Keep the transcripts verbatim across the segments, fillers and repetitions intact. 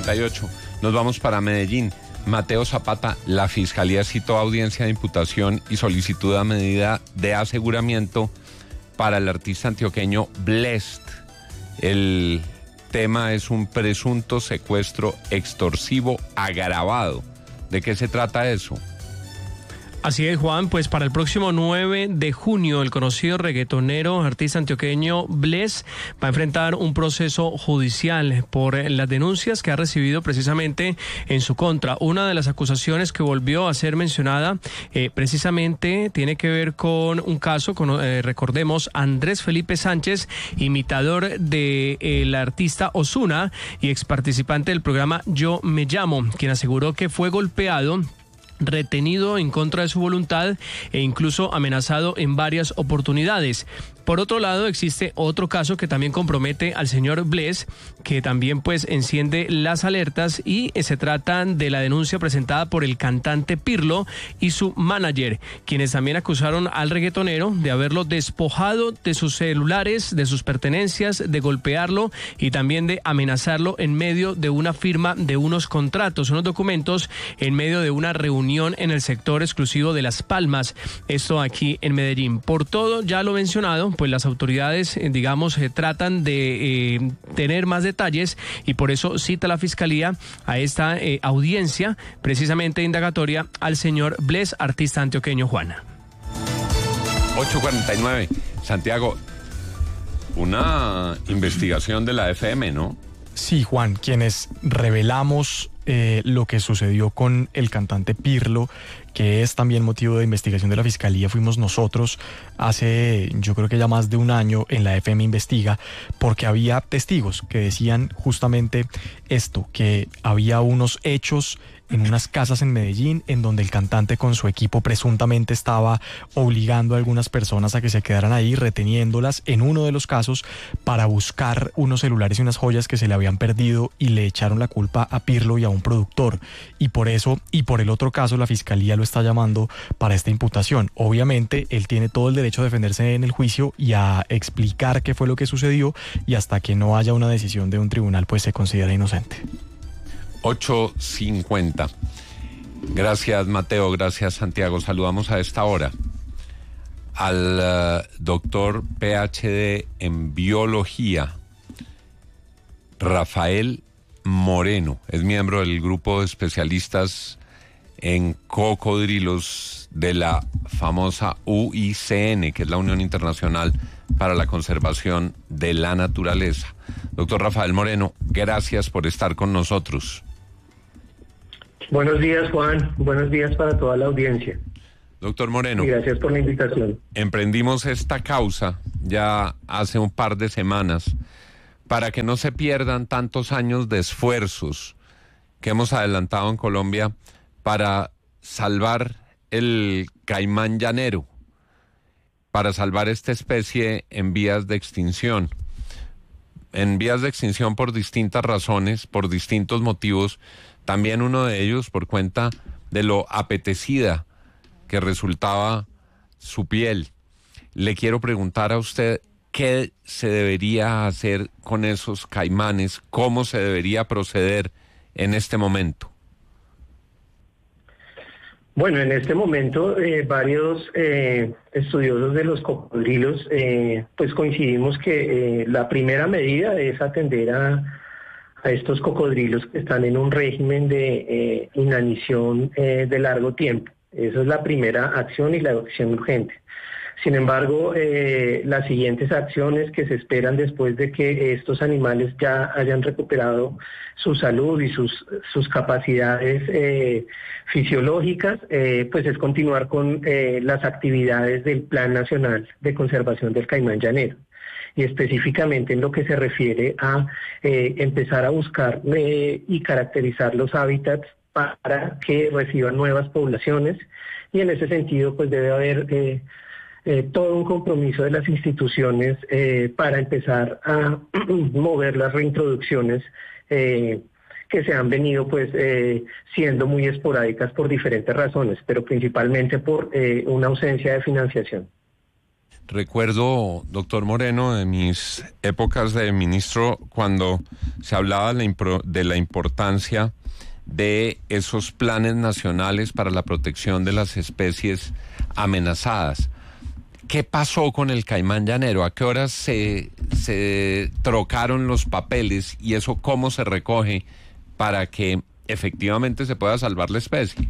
cuarenta y ocho. Nos vamos para Medellín. Mateo Zapata, la Fiscalía citó audiencia de imputación y solicitud a medida de aseguramiento para el artista antioqueño Blessd. El tema es un presunto secuestro extorsivo agravado. ¿De qué se trata eso? Así es, Juan, pues para el próximo nueve de junio el conocido reggaetonero, artista antioqueño Blessd va a enfrentar un proceso judicial por las denuncias que ha recibido precisamente en su contra. Una de las acusaciones que volvió a ser mencionada eh, precisamente tiene que ver con un caso, con, eh, recordemos, Andrés Felipe Sánchez, imitador del artista Ozuna y ex participante del programa Yo Me Llamo, quien aseguró que fue golpeado, retenido en contra de su voluntad e incluso amenazado en varias oportunidades. Por otro lado, existe otro caso que también compromete al señor Blessd, que también pues enciende las alertas, y se trata de la denuncia presentada por el cantante Pirlo y su manager, quienes también acusaron al reggaetonero de haberlo despojado de sus celulares, de sus pertenencias, de golpearlo y también de amenazarlo en medio de una firma de unos contratos, unos documentos en medio de una reunión en el sector exclusivo de Las Palmas, esto aquí en Medellín. Por todo ya lo mencionado, pues las autoridades, eh, digamos, eh, tratan de eh, tener más detalles y por eso cita la Fiscalía a esta eh, audiencia, precisamente indagatoria, al señor Blessd, artista antioqueño. Juana. ocho cuarenta y nueve. Santiago, una investigación de la F M, ¿no? Sí, Juan, quienes revelamos eh, lo que sucedió con el cantante Pirlo, que es también motivo de investigación de la Fiscalía, fuimos nosotros hace, yo creo que ya más de un año en la F M Investiga, porque había testigos que decían justamente esto, que había unos hechos en unas casas en Medellín en donde el cantante con su equipo presuntamente estaba obligando a algunas personas a que se quedaran ahí, reteniéndolas en uno de los casos para buscar unos celulares y unas joyas que se le habían perdido, y le echaron la culpa a Pirlo y a un productor, y por eso y por el otro caso la Fiscalía lo está llamando para esta imputación. Obviamente él tiene todo el derecho a defenderse en el juicio y a explicar qué fue lo que sucedió, y hasta que no haya una decisión de un tribunal pues se considera inocente. ocho cincuenta. Gracias, Mateo. Gracias, Santiago. Saludamos a esta hora al uh, doctor P H D en biología, Rafael Moreno. Es miembro del grupo de especialistas en cocodrilos de la famosa U I C N, que es la Unión Internacional para la Conservación de la Naturaleza. Doctor Rafael Moreno, gracias por estar con nosotros. Buenos días, Juan. Buenos días para toda la audiencia. Doctor Moreno. Y gracias por la invitación. Emprendimos esta causa ya hace un par de semanas para que no se pierdan tantos años de esfuerzos que hemos adelantado en Colombia para salvar el caimán llanero, para salvar esta especie en vías de extinción. En vías de extinción por distintas razones, por distintos motivos, también uno de ellos por cuenta de lo apetecida que resultaba su piel. Le quiero preguntar a usted qué se debería hacer con esos caimanes, cómo se debería proceder en este momento. Bueno, en este momento eh, varios eh, estudiosos de los cocodrilos eh, pues coincidimos que eh, la primera medida es atender a, a estos cocodrilos que están en un régimen de eh, inanición eh, de largo tiempo. Esa es la primera acción y la acción urgente. Sin embargo, eh, las siguientes acciones que se esperan después de que estos animales ya hayan recuperado su salud y sus, sus capacidades eh, fisiológicas, eh, pues es continuar con eh, las actividades del Plan Nacional de Conservación del Caimán Llanero. Y específicamente en lo que se refiere a eh, empezar a buscar eh, y caracterizar los hábitats para que reciban nuevas poblaciones, y en ese sentido pues debe haber eh, eh, todo un compromiso de las instituciones eh, para empezar a mover las reintroducciones eh, que se han venido pues eh, siendo muy esporádicas por diferentes razones, pero principalmente por eh, una ausencia de financiación. Recuerdo, doctor Moreno, de mis épocas de ministro, cuando se hablaba de la, impro- de la importancia de esos planes nacionales para la protección de las especies amenazadas. ¿Qué pasó con el caimán llanero? ¿A qué horas se, se trocaron los papeles y eso cómo se recoge para que efectivamente se pueda salvar la especie?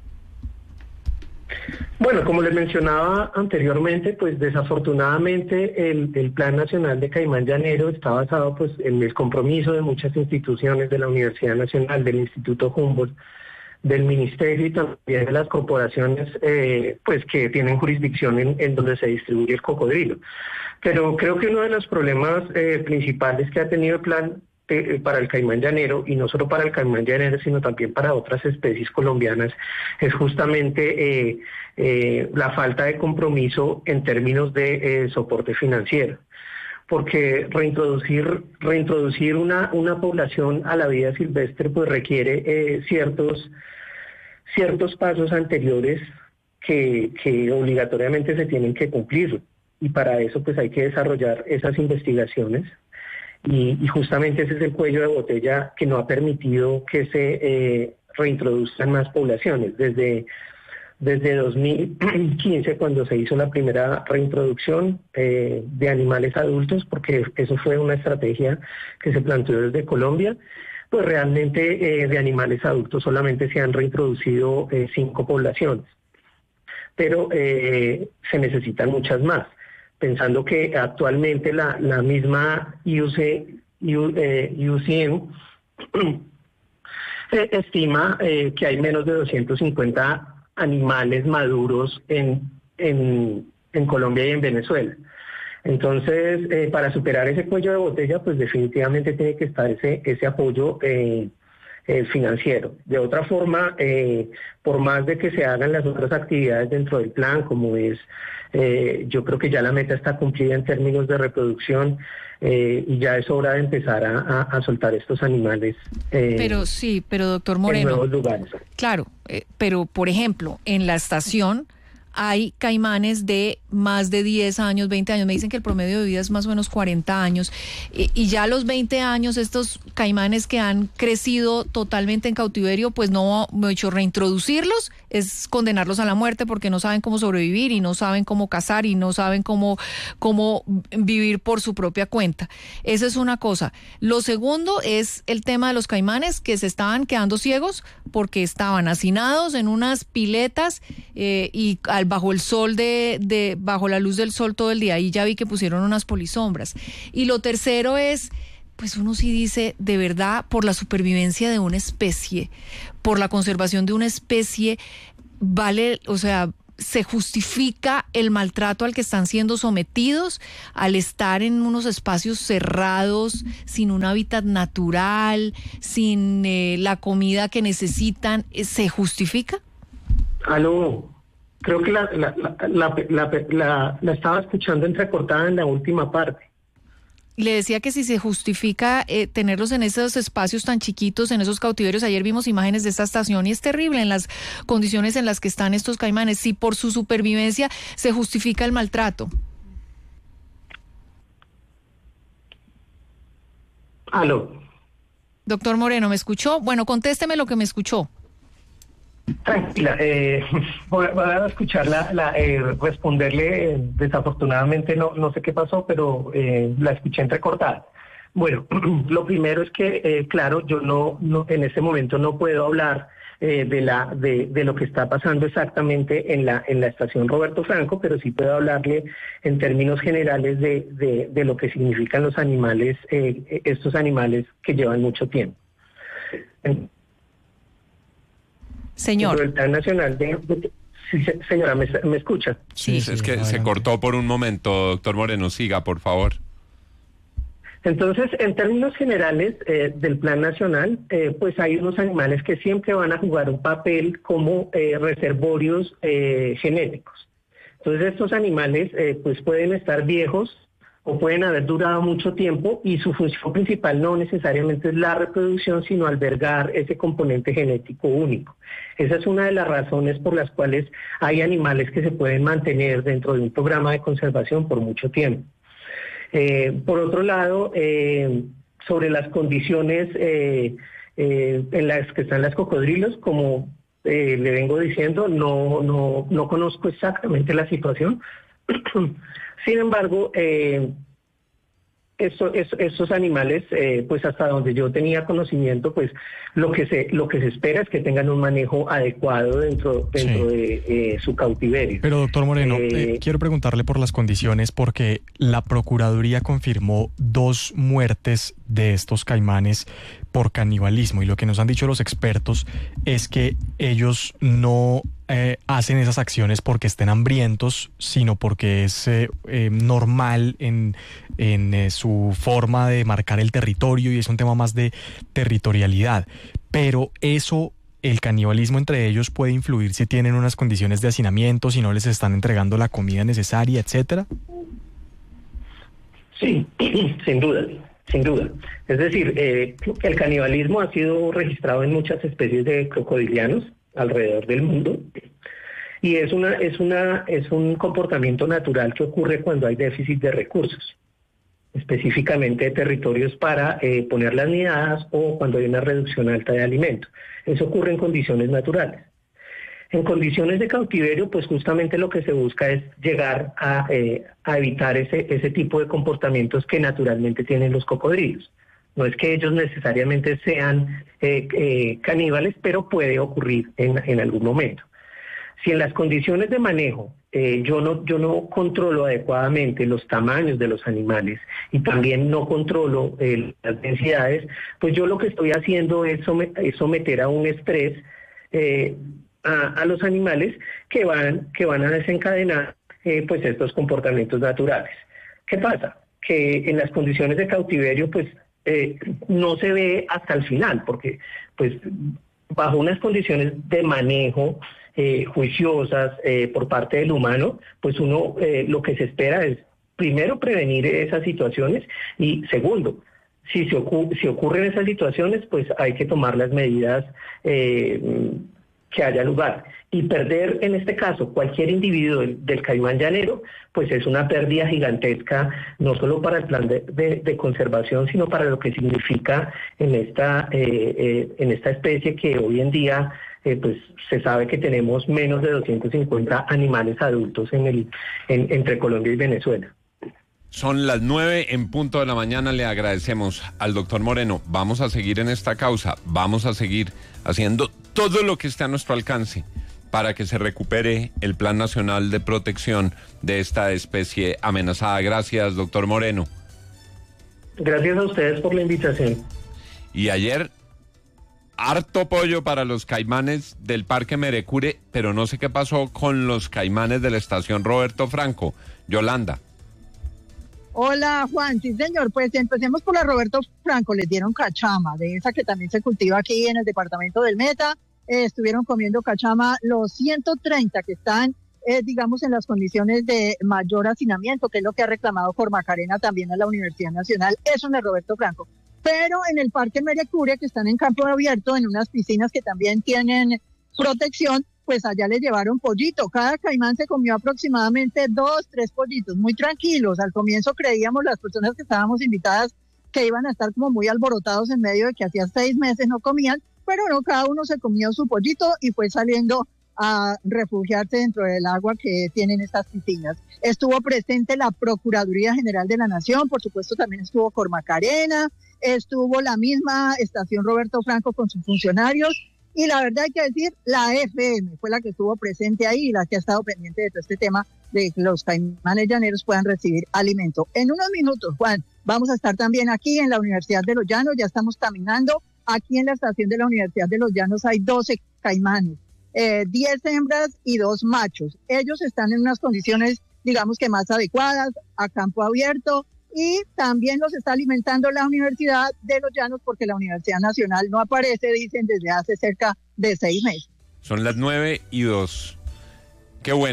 Bueno, como les mencionaba anteriormente, pues desafortunadamente el, el Plan Nacional de Caimán Llanero está basado pues en el compromiso de muchas instituciones, de la Universidad Nacional, del Instituto Humboldt, del Ministerio y también de las corporaciones eh, pues que tienen jurisdicción en, en donde se distribuye el cocodrilo. Pero creo que uno de los problemas eh, principales que ha tenido el plan eh, para el caimán llanero, y no solo para el caimán llanero, sino también para otras especies colombianas, es justamente eh, eh, la falta de compromiso en términos de eh, soporte financiero. Porque reintroducir reintroducir una, una población a la vida silvestre pues requiere eh, ciertos, ciertos pasos anteriores que, que obligatoriamente se tienen que cumplir. Y para eso pues hay que desarrollar esas investigaciones. Y, y justamente ese es el cuello de botella que no ha permitido que se eh, reintroduzcan más poblaciones. Desde... Desde dos mil quince, cuando se hizo la primera reintroducción eh, de animales adultos, porque eso fue una estrategia que se planteó desde Colombia, pues realmente eh, de animales adultos solamente se han reintroducido eh, cinco poblaciones, pero eh, se necesitan muchas más, pensando que actualmente la, la misma I U C, eh, I U C N eh, estima eh, que hay menos de doscientos cincuenta animales maduros en, en, en Colombia y en Venezuela. Entonces, eh, para superar ese cuello de botella, pues definitivamente tiene que estar ese, ese apoyo eh, eh, financiero. De otra forma, eh, por más de que se hagan las otras actividades dentro del plan, como es, eh, yo creo que ya la meta está cumplida en términos de reproducción, Eh, y ya es hora de empezar a, a, a soltar estos animales. Eh, pero sí, pero doctor Moreno. En nuevos lugares. Claro, eh, pero por ejemplo, en la estación hay caimanes de más de diez años, veinte años. Me dicen que el promedio de vida es más o menos cuarenta años. Y, y ya a los veinte años, estos caimanes que han crecido totalmente en cautiverio, pues no, me he hecho reintroducirlos, es condenarlos a la muerte porque no saben cómo sobrevivir y no saben cómo cazar y no saben cómo, cómo vivir por su propia cuenta. Esa es una cosa. Lo segundo es el tema de los caimanes que se estaban quedando ciegos porque estaban hacinados en unas piletas eh, y al bajo el sol de, de, bajo la luz del sol todo el día, y ya vi que pusieron unas polisombras. Y lo tercero es, pues uno sí dice, de verdad, por la supervivencia de una especie, por la conservación de una especie, vale, o sea, se justifica el maltrato al que están siendo sometidos al estar en unos espacios cerrados, sin un hábitat natural, sin eh, la comida que necesitan, ¿se justifica? Aló. Creo que la, la, la, la, la, la, la estaba escuchando entrecortada en la última parte. Le decía que si se justifica eh, tenerlos en esos espacios tan chiquitos, en esos cautiverios. Ayer vimos imágenes de esta estación y es terrible en las condiciones en las que están estos caimanes. Si por su supervivencia se justifica el maltrato. Aló. Doctor Moreno, ¿me escuchó? Bueno, contésteme lo que me escuchó. Tranquila, eh, voy, voy a escuchar la, la eh, responderle, eh, desafortunadamente no, no sé qué pasó, pero eh, la escuché entrecortada. Bueno, lo primero es que, eh, claro, yo no, no en este momento no puedo hablar eh, de la de, de lo que está pasando exactamente en la en la estación Roberto Franco, pero sí puedo hablarle en términos generales de, de, de lo que significan los animales, eh, estos animales que llevan mucho tiempo. En, Señor. El Plan Nacional de... de sí, señora, ¿me, ¿me escucha? Sí, sí, es que adelante. Se cortó por un momento, doctor Moreno, siga, por favor. Entonces, en términos generales eh, del Plan Nacional, eh, pues hay unos animales que siempre van a jugar un papel como eh, reservorios eh, genéticos. Entonces, estos animales eh, pues pueden estar viejos o pueden haber durado mucho tiempo y su función principal no necesariamente es la reproducción, sino albergar ese componente genético único. Esa es una de las razones por las cuales hay animales que se pueden mantener dentro de un programa de conservación por mucho tiempo. Eh, por otro lado, eh, sobre las condiciones eh, eh, en las que están las cocodrilos, como eh, le vengo diciendo, no, no, no conozco exactamente la situación. Sin embargo, eh, esto, es, estos animales, eh, pues hasta donde yo tenía conocimiento, pues lo que se lo que se espera es que tengan un manejo adecuado dentro dentro sí. de eh, su cautiverio. Pero doctor Moreno, eh, eh, quiero preguntarle por las condiciones, porque la Procuraduría confirmó dos muertes de estos caimanes por canibalismo, y lo que nos han dicho los expertos es que ellos no eh, hacen esas acciones porque estén hambrientos, sino porque es eh, eh, normal en, en eh, su forma de marcar el territorio, y es un tema más de territorialidad. Pero eso, el canibalismo entre ellos, puede influir si tienen unas condiciones de hacinamiento, si no les están entregando la comida necesaria, etcétera. Sí, sin duda. Sin duda. Es decir, eh, el canibalismo ha sido registrado en muchas especies de crocodilianos alrededor del mundo, y es una es una es un comportamiento natural que ocurre cuando hay déficit de recursos, específicamente de territorios para eh, poner las nidadas, o cuando hay una reducción alta de alimento. Eso ocurre en condiciones naturales. En condiciones de cautiverio, pues justamente lo que se busca es llegar a, eh, a evitar ese, ese tipo de comportamientos que naturalmente tienen los cocodrilos. No es que ellos necesariamente sean eh, eh, caníbales, pero puede ocurrir en, en algún momento. Si en las condiciones de manejo eh, yo, no, yo no controlo adecuadamente los tamaños de los animales, y también no controlo eh, las densidades, pues yo lo que estoy haciendo es, somet- es someter a un estrés eh, A, a los animales que van que van a desencadenar eh, pues estos comportamientos naturales. ¿Qué pasa? Que en las condiciones de cautiverio pues eh, no se ve hasta el final, porque pues bajo unas condiciones de manejo eh, juiciosas eh, por parte del humano, pues uno eh, lo que se espera es primero prevenir esas situaciones, y segundo, si se ocu- si ocurren esas situaciones, pues hay que tomar las medidas eh, que haya lugar. Y perder, en este caso, cualquier individuo del, del caimán llanero, pues es una pérdida gigantesca, no solo para el plan de, de, de conservación, sino para lo que significa en esta, eh, eh, en esta especie que hoy en día, eh, pues se sabe que tenemos menos de doscientos cincuenta animales adultos en el, en, entre Colombia y Venezuela. Son las nueve en punto de la mañana. Le agradecemos al doctor Moreno. Vamos a seguir en esta causa. Vamos a seguir haciendo todo lo que esté a nuestro alcance para que se recupere el Plan Nacional de Protección de esta especie amenazada. Gracias, doctor Moreno. Gracias a ustedes por la invitación. Y ayer, harto pollo para los caimanes del Parque Merecure, pero no sé qué pasó con los caimanes de la estación Roberto Franco. Yolanda. Hola, Juan. Sí, señor. Pues empecemos por la Roberto Franco. Les dieron cachama, de esa que también se cultiva aquí en el departamento del Meta. Eh, estuvieron comiendo cachama los ciento treinta que están, eh, digamos, en las condiciones de mayor hacinamiento, que es lo que ha reclamado Cormacarena también a la Universidad Nacional. Eso en el Roberto Franco. Pero en el Parque Merecure, que están en campo abierto, en unas piscinas que también tienen protección, pues allá le llevaron pollito. Cada caimán se comió aproximadamente dos, tres pollitos, muy tranquilos. Al comienzo creíamos las personas que estábamos invitadas que iban a estar como muy alborotados en medio de que hacía seis meses no comían, pero no, cada uno se comió su pollito y fue saliendo a refugiarse dentro del agua que tienen estas piscinas. Estuvo presente la Procuraduría General de la Nación, por supuesto también estuvo Cormacarena, estuvo la misma estación Roberto Franco con sus funcionarios, y la verdad hay que decir, la F M fue la que estuvo presente ahí y la que ha estado pendiente de todo este tema de que los caimanes llaneros puedan recibir alimento. En unos minutos, Juan, vamos a estar también aquí en la Universidad de los Llanos, ya estamos caminando. Aquí en la estación de la Universidad de los Llanos hay doce caimanes, eh, diez hembras y dos machos. Ellos están en unas condiciones, digamos que más adecuadas, a campo abierto, y también los está alimentando la Universidad de los Llanos, porque la Universidad Nacional no aparece, dicen, desde hace cerca de seis meses. Son las nueve y dos. Qué bueno que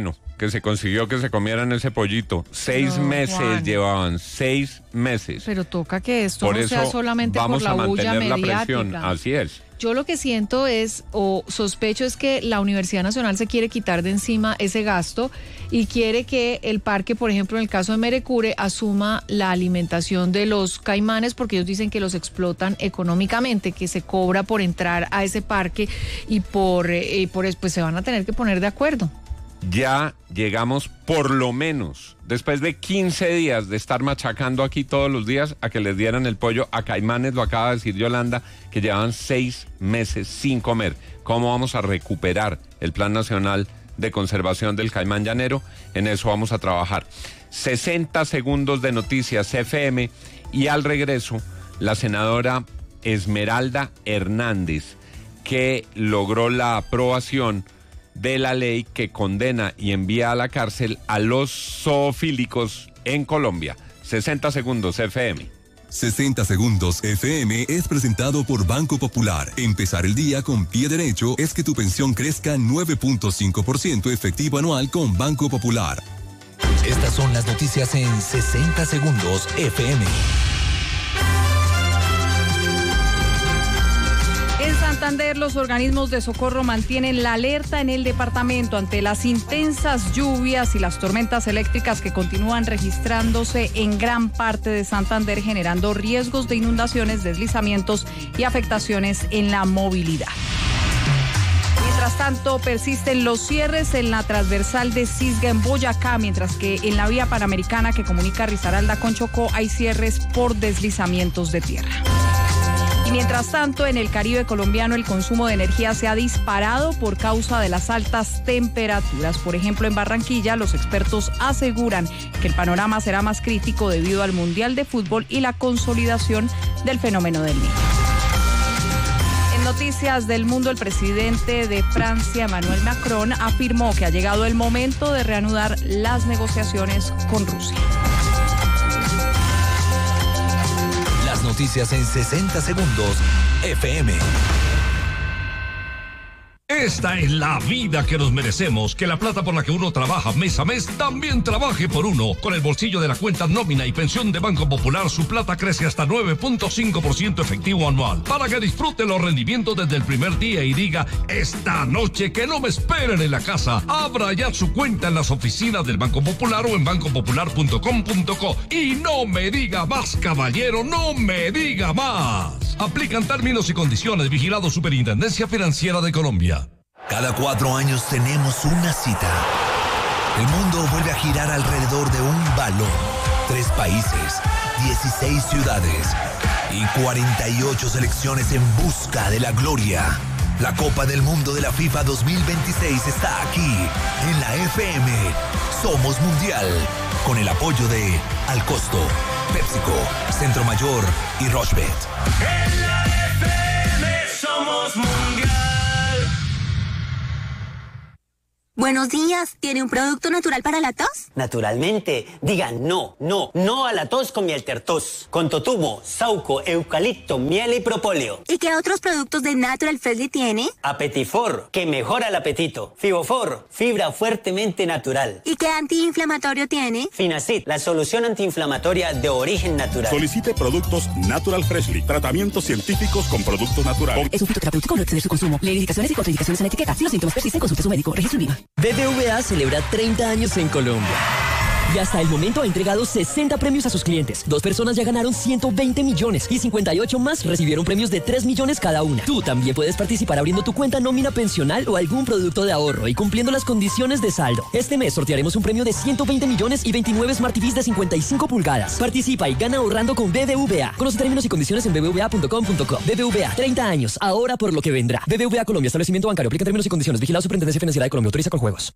que se consiguió que se comieran ese pollito. Seis No, meses Juan. llevaban, seis meses. Pero toca que esto Por no sea eso solamente vamos por la a bulla mantener la mediática. presión. Así es. Yo lo que siento es, o sospecho es que la Universidad Nacional se quiere quitar de encima ese gasto y quiere que el parque, por ejemplo, en el caso de Merecure, asuma la alimentación de los caimanes, porque ellos dicen que los explotan económicamente, que se cobra por entrar a ese parque y por, eh, y por pues se van a tener que poner de acuerdo. Ya llegamos por lo menos, después de quince días de estar machacando aquí todos los días, a que les dieran el pollo a caimanes, lo acaba de decir Yolanda, que llevaban seis meses sin comer. ¿Cómo vamos a recuperar el Plan Nacional de Conservación del Caimán Llanero? En eso vamos a trabajar. sesenta segundos de noticias F M y al regreso, la senadora Esmeralda Hernández, que logró la aprobación de la ley que condena y envía a la cárcel a los zoofílicos en Colombia. sesenta segundos F M. sesenta segundos F M es presentado por Banco Popular. Empezar el día con pie derecho es que tu pensión crezca nueve punto cinco por ciento efectivo anual con Banco Popular. Estas son las noticias en sesenta segundos F M. En Santander, los organismos de socorro mantienen la alerta en el departamento ante las intensas lluvias y las tormentas eléctricas que continúan registrándose en gran parte de Santander, generando riesgos de inundaciones, deslizamientos y afectaciones en la movilidad. Mientras tanto, persisten los cierres en la transversal de Cisga en Boyacá, mientras que en la vía panamericana que comunica Risaralda con Chocó hay cierres por deslizamientos de tierra. Y mientras tanto, en el Caribe colombiano el consumo de energía se ha disparado por causa de las altas temperaturas. Por ejemplo, en Barranquilla, los expertos aseguran que el panorama será más crítico debido al Mundial de Fútbol y la consolidación del fenómeno del Niño. En noticias del mundo, el presidente de Francia, Emmanuel Macron, afirmó que ha llegado el momento de reanudar las negociaciones con Rusia. Noticias en sesenta segundos F M. Esta es la vida que nos merecemos, que la plata por la que uno trabaja mes a mes también trabaje por uno. Con el bolsillo de la cuenta nómina y pensión de Banco Popular, su plata crece hasta nueve punto cinco por ciento efectivo anual. Para que disfrute los rendimientos desde el primer día y diga, esta noche que no me esperen en la casa. Abra ya su cuenta en las oficinas del Banco Popular o en banco popular punto com punto co. Y no me diga más, caballero, no me diga más. Aplican términos y condiciones. Vigilado Superintendencia Financiera de Colombia. Cada cuatro años tenemos una cita. El mundo vuelve a girar alrededor de un balón. Tres países, dieciséis ciudades y cuarenta y ocho selecciones en busca de la gloria. La Copa del Mundo de la FIFA dos mil veintiséis está aquí, en la F M. Somos Mundial, con el apoyo de Al Costo, PepsiCo, Centro Mayor y Rochebet. En la F M somos Mundial. Buenos días, ¿tiene un producto natural para la tos? Naturalmente, digan no, no, no a la tos con Mieltertos, con totumo, sauco, eucalipto, miel y propóleo. ¿Y qué otros productos de Natural Freshly tiene? Apetifor, que mejora el apetito. Fibofor, fibra fuertemente natural. ¿Y qué antiinflamatorio tiene? Finacid, la solución antiinflamatoria de origen natural. Solicite productos Natural Freshly, tratamientos científicos con productos naturales. Es un fitoterapéutico, no exceder su consumo. Lee indicaciones y contraindicaciones en la etiqueta. Si los síntomas persisten, consulte a su médico. Registro en viva. B B V A celebra treinta años en Colombia. Y hasta el momento ha entregado sesenta premios a sus clientes. Dos personas ya ganaron ciento veinte millones y cincuenta y ocho más recibieron premios de tres millones cada una. Tú también puedes participar abriendo tu cuenta nómina pensional o algún producto de ahorro y cumpliendo las condiciones de saldo. Este mes sortearemos un premio de ciento veinte millones y veintinueve Smart T Vs de cincuenta y cinco pulgadas. Participa y gana ahorrando con B B V A. Conoce términos y condiciones en b b v a punto com punto co. B B V A, treinta años, ahora por lo que vendrá. B B V A Colombia, establecimiento bancario, aplica términos y condiciones. Vigilado Superintendencia Financiera de Colombia, autoriza con juegos.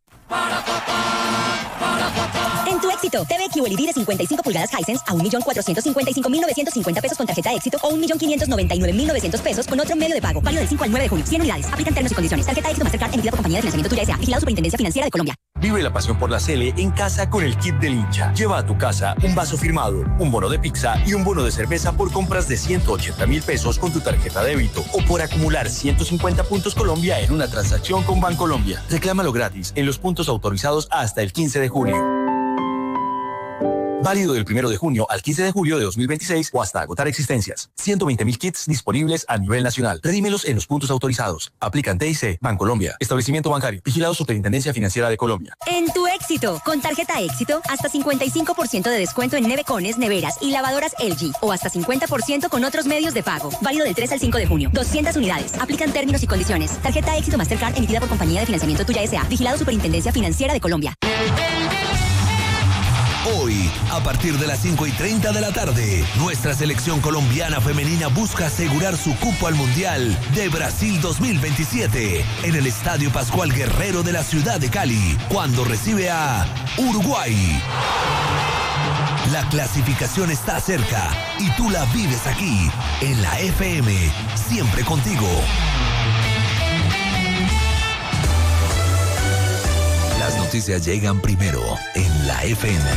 En tu éxito, T V Q L E D de cincuenta y cinco pulgadas Hisense a un millón cuatrocientos cincuenta y cinco mil novecientos cincuenta pesos con tarjeta éxito o un millón quinientos noventa y nueve mil novecientos pesos con otro medio de pago. Válido del cinco al nueve de junio. cien unidades. Aplican términos y condiciones. Tarjeta éxito Mastercard emitida por compañía de financiamiento Tuya S A. Vigilado Superintendencia Financiera de Colombia. Vive la pasión por la Sele en casa con el kit del hincha. Lleva a tu casa un vaso firmado, un bono de pizza y un bono de cerveza por compras de ciento ochenta mil pesos con tu tarjeta de débito o por acumular ciento cincuenta puntos Colombia en una transacción con Bancolombia. Reclámalo gratis en los puntos autorizados hasta el quince de junio. Válido del primero de junio al quince de julio de dos mil veintiséis o hasta agotar existencias. ciento veinte mil kits disponibles a nivel nacional. Redímelos en los puntos autorizados. Aplican T I C, Bancolombia. Establecimiento bancario. Vigilado Superintendencia Financiera de Colombia. En tu éxito, con tarjeta Éxito, hasta cincuenta y cinco por ciento de descuento en nevecones, neveras y lavadoras L G. O hasta cincuenta por ciento con otros medios de pago. Válido del tres al cinco de junio. doscientas unidades. Aplican términos y condiciones. Tarjeta Éxito Mastercard emitida por Compañía de Financiamiento Tuya S A. Vigilado Superintendencia Financiera de Colombia. Hoy, a partir de las cinco y treinta de la tarde, nuestra selección colombiana femenina busca asegurar su cupo al Mundial de Brasil dos mil veintisiete en el Estadio Pascual Guerrero de la ciudad de Cali, cuando recibe a Uruguay. La clasificación está cerca y tú la vives aquí, en la F M, siempre contigo. Las noticias llegan primero en la F M.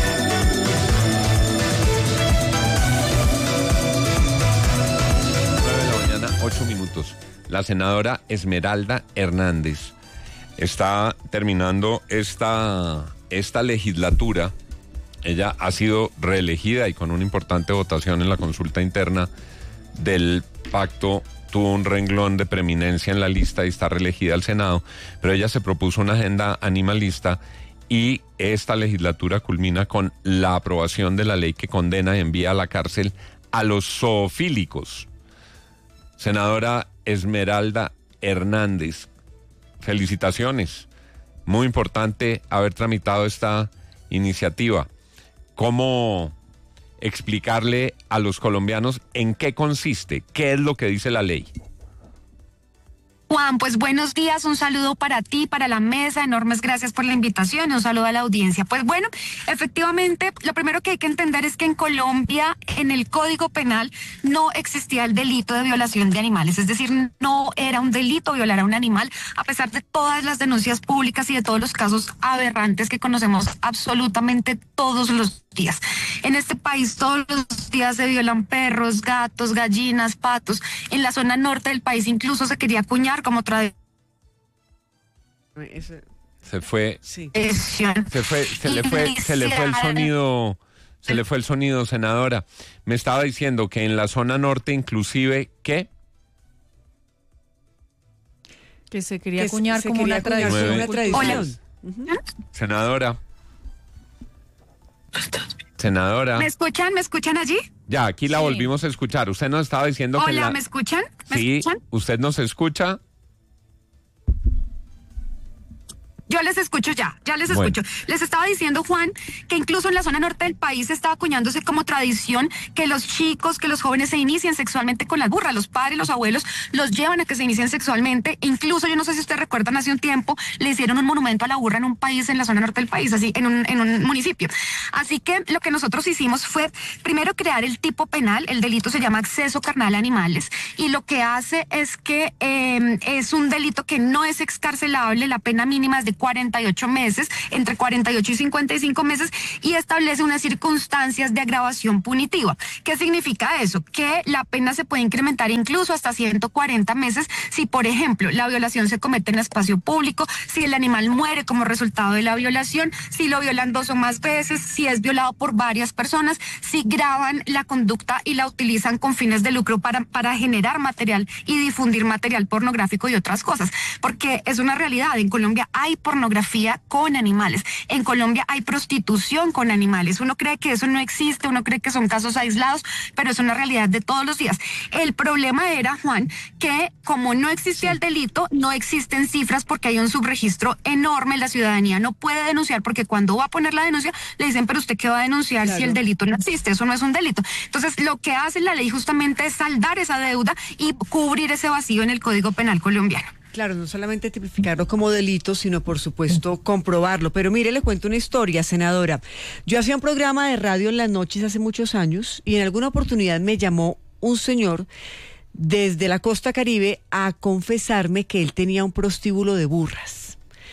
nueve de la mañana, ocho minutos. La senadora Esmeralda Hernández está terminando esta, esta legislatura. Ella ha sido reelegida y con una importante votación en la consulta interna del pacto tuvo un renglón de preeminencia en la lista y está reelegida al Senado, pero ella se propuso una agenda animalista y esta legislatura culmina con la aprobación de la ley que condena y envía a la cárcel a los zoofílicos. Senadora Esmeralda Hernández, felicitaciones. Muy importante haber tramitado esta iniciativa. ¿Cómo explicarle a los colombianos en qué consiste, qué es lo que dice la ley? Juan, pues buenos días, un saludo para ti, para la mesa, enormes gracias por la invitación, un saludo a la audiencia. Pues bueno, efectivamente, lo primero que hay que entender es que en Colombia, en el Código Penal, no existía el delito de violación de animales, es decir, no era un delito violar a un animal, a pesar de todas las denuncias públicas y de todos los casos aberrantes que conocemos absolutamente todos los días. En este país todos los días se violan perros, gatos, gallinas, patos. En la zona norte del país incluso se quería acuñar como tradición. Se fue, sí. se fue, se le fue, se le fue el sonido, se le fue el sonido, senadora. Me estaba diciendo que en la zona norte inclusive, ¿qué? Que se quería que acuñar se como una tradición. Una tradición. Uh-huh. Senadora. Senadora. ¿Me escuchan? ¿Me escuchan allí? Ya, aquí la sí. volvimos a escuchar. Usted nos estaba diciendo Hola, que la... ¿me escuchan? ¿Me sí, escuchan? ¿Usted nos escucha? Yo les escucho ya, ya les bueno. escucho. Les estaba diciendo, Juan, que incluso en la zona norte del país está acuñándose como tradición que los chicos, que los jóvenes se inicien sexualmente con las burras. Los padres, los abuelos los llevan a que se inicien sexualmente. Incluso, yo no sé si ustedes recuerdan, hace un tiempo le hicieron un monumento a la burra en un país, en la zona norte del país, así, en un, en un municipio. Así que lo que nosotros hicimos fue, primero, crear el tipo penal. El delito se llama acceso carnal a animales. Y lo que hace es que eh, es un delito que no es excarcelable. La pena mínima es de cuarenta y ocho meses, entre cuarenta y ocho y cincuenta y cinco meses, y establece unas circunstancias de agravación punitiva. ¿Qué significa eso? Que la pena se puede incrementar incluso hasta ciento cuarenta meses si, por ejemplo, la violación se comete en espacio público, si el animal muere como resultado de la violación, si lo violan dos o más veces, si es violado por varias personas, si graban la conducta y la utilizan con fines de lucro para, para generar material y difundir material pornográfico y otras cosas. Porque es una realidad, en Colombia hay pornografía con animales. En Colombia hay prostitución con animales. Uno cree que eso no existe, uno cree que son casos aislados, pero es una realidad de todos los días. El problema era, Juan, que como no existía el delito, no existen cifras porque hay un subregistro enorme. La ciudadanía no puede denunciar porque cuando va a poner la denuncia le dicen, pero usted qué va a denunciar claro. si el delito no existe, eso no es un delito. Entonces lo que hace la ley justamente es saldar esa deuda y cubrir ese vacío en el Código Penal colombiano. Claro, no solamente tipificarlo como delito, sino por supuesto comprobarlo. Pero mire, le cuento una historia, senadora. Yo hacía un programa de radio en las noches hace muchos años y en alguna oportunidad me llamó un señor desde la costa Caribe a confesarme que él tenía un prostíbulo de burras.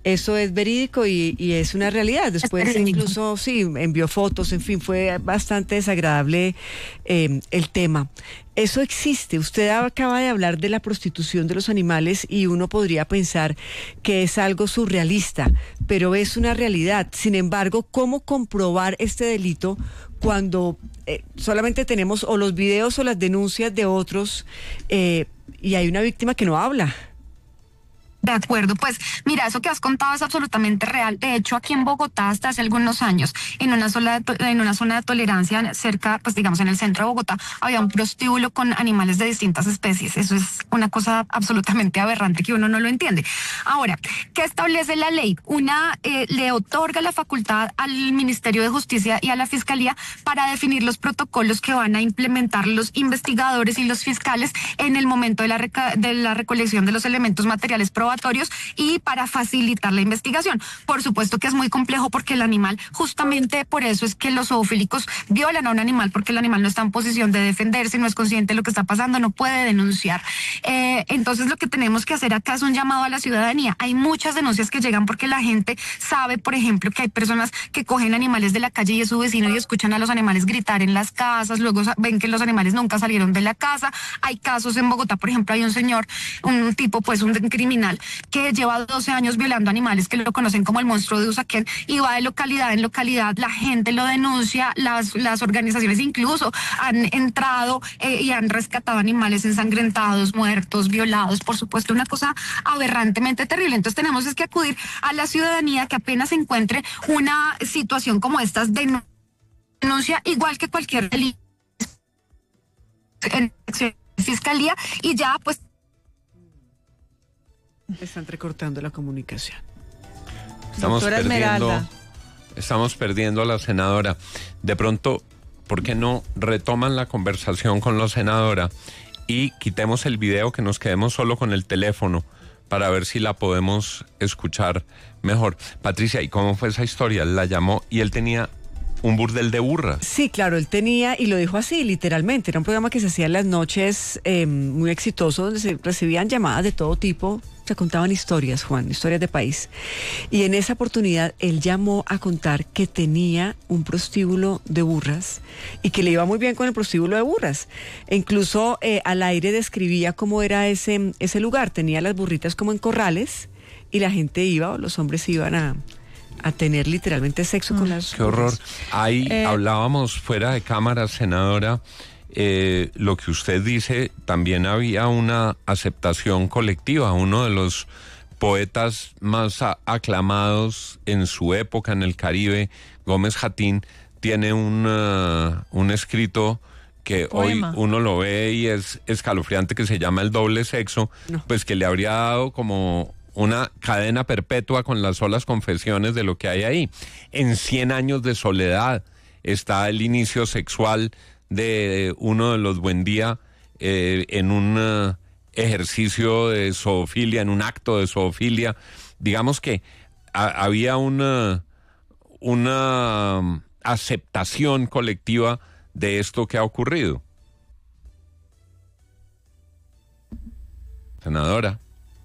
Eso es verídico y, y es una realidad. Después incluso, sí, envió fotos, en fin, fue bastante desagradable eh, el tema. Eso existe. Usted acaba de hablar de la prostitución de los animales y uno podría pensar que es algo surrealista, pero es una realidad. Sin embargo, ¿cómo comprobar este delito cuando eh, solamente tenemos o los videos o las denuncias de otros eh, y hay una víctima que no habla? De acuerdo, pues mira, eso que has contado es absolutamente real. De hecho, aquí en Bogotá, hasta hace algunos años, en una, sola, en una zona de tolerancia cerca, pues digamos en el centro de Bogotá, había un prostíbulo con animales de distintas especies. Eso es una cosa absolutamente aberrante que uno no lo entiende. Ahora, ¿qué establece la ley? Una eh, le otorga la facultad al Ministerio de Justicia y a la Fiscalía para definir los protocolos que van a implementar los investigadores y los fiscales en el momento de la, reca- de la recolección de los elementos materiales probatorios y para facilitar la investigación. Por supuesto que es muy complejo porque el animal, justamente por eso es que los zoofílicos violan a un animal, porque el animal no está en posición de defenderse, no es consciente de lo que está pasando, no puede denunciar. Eh, entonces lo que tenemos que hacer acá es un llamado a la ciudadanía. Hay muchas denuncias que llegan porque la gente sabe, por ejemplo, que hay personas que cogen animales de la calle y es su vecino y escuchan a los animales gritar en las casas, luego ven que los animales nunca salieron de la casa. Hay casos en Bogotá, por ejemplo, hay un señor, un tipo, pues un criminal, que lleva doce años violando animales que lo conocen como el monstruo de Usaquén y va de localidad en localidad, la gente lo denuncia, las, las organizaciones incluso han entrado eh, y han rescatado animales ensangrentados, muertos, violados, por supuesto, una cosa aberrantemente terrible. Entonces tenemos es que acudir a la ciudadanía que apenas encuentre una situación como estas, denuncia igual que cualquier delito en fiscalía y ya pues están recortando la comunicación. Estamos Doctora perdiendo, Esmeralda. estamos perdiendo a la senadora. De pronto, ¿por qué no retoman la conversación con la senadora y quitemos el video, que nos quedemos solo con el teléfono para ver si la podemos escuchar mejor? Patricia, ¿y cómo fue esa historia? La llamó y él tenía un burdel de burras. Sí, claro, él tenía, y lo dijo así, literalmente, era un programa que se hacía en las noches, eh, muy exitoso, donde se recibían llamadas de todo tipo, se contaban historias, Juan, historias de país. Y en esa oportunidad, él llamó a contar que tenía un prostíbulo de burras y que le iba muy bien con el prostíbulo de burras. E incluso eh, al aire describía cómo era ese, ese lugar, tenía las burritas como en corrales y la gente iba, o los hombres iban a... a tener literalmente sexo mm. con las... ¡Qué horror! Ahí eh, hablábamos fuera de cámara, senadora, eh, lo que usted dice, también había una aceptación colectiva. Uno de los poetas más a, aclamados en su época en el Caribe, Gómez Jatín, tiene un, uh, un escrito que Poema. Hoy uno lo ve y es escalofriante, que se llama El doble sexo, no. Pues que le habría dado como una cadena perpetua con las solas confesiones de lo que hay ahí. En Cien años de soledad está el inicio sexual de uno de los Buendía eh, en un uh, ejercicio de zoofilia, en un acto de zoofilia. Digamos que a, había una, una aceptación colectiva de esto que ha ocurrido. Senadora.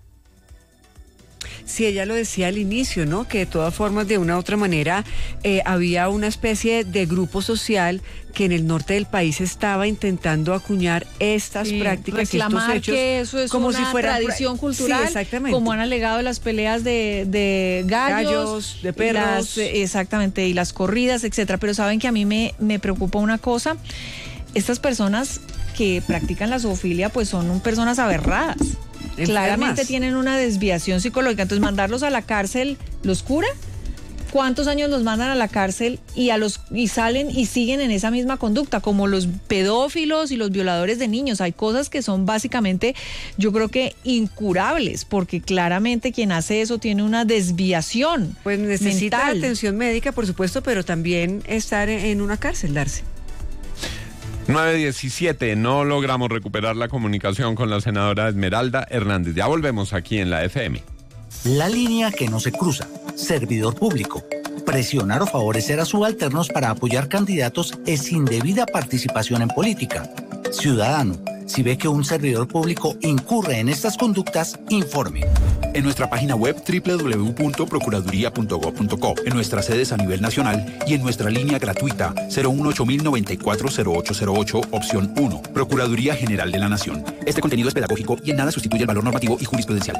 Sí, ella lo decía al inicio, ¿no? Que de todas formas, de una u otra manera, eh, había una especie de grupo social que en el norte del país estaba intentando acuñar estas sí, prácticas, reclamar estos hechos, que eso es como una si fuera tradición cultural, sí, exactamente. Como han alegado las peleas de, de gallos, gallos, de perros, las, exactamente, y las corridas, etcétera. Pero saben que a mí me, me preocupa una cosa: estas personas que practican la zoofilia, pues son personas aberradas. Enfermas. Claramente tienen una desviación psicológica. Entonces, mandarlos a la cárcel, ¿los cura? ¿Cuántos años los mandan a la cárcel y a los y salen y siguen en esa misma conducta? Como los pedófilos y los violadores de niños. Hay cosas que son básicamente, yo creo que incurables, porque claramente quien hace eso tiene una desviación. Pues necesita mental. atención médica, por supuesto, pero también estar en una cárcel, Darcy. nueve diecisiete, no logramos recuperar la comunicación con la senadora Esmeralda Hernández. Ya volvemos aquí en la F M. La línea que no se cruza. Servidor público. Presionar o favorecer a subalternos para apoyar candidatos es indebida participación en política. Ciudadano. Si ve que un servidor público incurre en estas conductas, informe. En nuestra página web doble u doble u doble u punto procuraduría punto gob punto co, en nuestras sedes a nivel nacional y en nuestra línea gratuita cero uno ocho mil noventa y cuatro cero ocho cero ocho, opción uno. Procuraduría General de la Nación. Este contenido es pedagógico y en nada sustituye el valor normativo y jurisprudencial.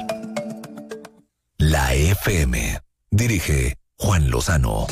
La F M. Dirige Juan Lozano.